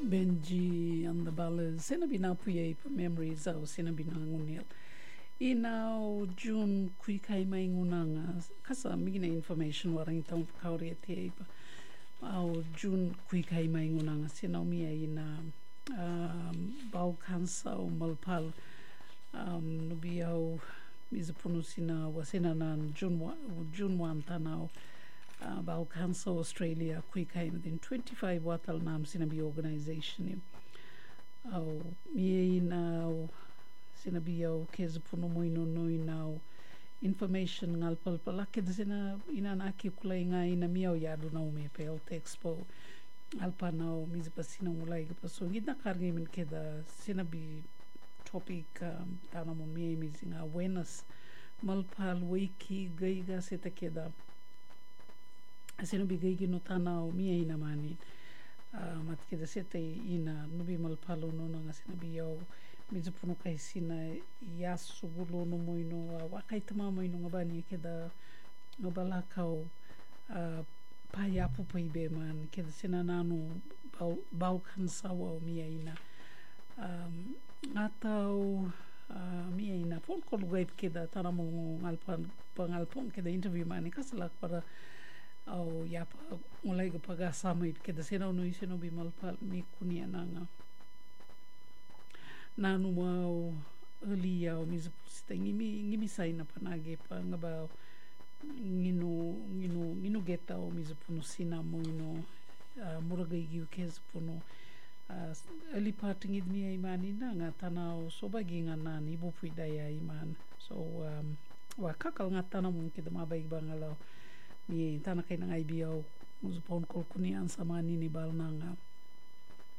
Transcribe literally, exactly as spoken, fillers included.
Benji and the Ballers, Senabina Puyepa memories of Senabina Ngunil. Inau June Kuikai Maingunanga, Kasa Migina information Warrington Kauri Tepa. Au June Kuikai Maingunanga, Sinomia in Bau Kansa o Malpal, Nubiao Mizapunusina, Wasinanan, June June one Tanao. Uh, Bau Cancer Australia Kuikai within twenty-five Watal Nam Sinabi organization. Au Mie now Sinabio Kezapuno Moino Noi now information Alpal Palakid Sina Inan Aki Kulainga in a Mio Yadu now me Pel Expo Alpa now Mizapasina Mulaiga so Gidna Kargimin Keda Sinabi topic um Tanamon Mie missing awareness Malpal Wiki Gaiga Setakeda. Asino bigay no tanaw miya ina manin uh, matkida sete ina nubi malpalo no nga sinabiyaw medyo puno kay sina yasugulo no mo ino uh, wakay tama mo ino nga bani keda nga balakaw uh, payapu pa ibe man keda sina nano bau kansawa miya ina um, ataw uh, miya ina pon ko lugay keda tanamong alpan pangalpon keda interview mani kasalak para au ya mulai ke paga sama it keda sena no iseno bi malpal mi kunia nanga nanu mau early ya o mi zapusita ngimi ngimi saina panage pa ngaba ngino ngino ngino geta o mi zapuno sina mo ino uh, muraga igi ukez puno uh, early parting id mi imani nanga tana o sobagi ngana ni bo puidaya iman so um, wa kakal ngatana mo keda mabaig bangalaw ni tana kay nang I B O musupon kol kunian sama ni ni bal nanga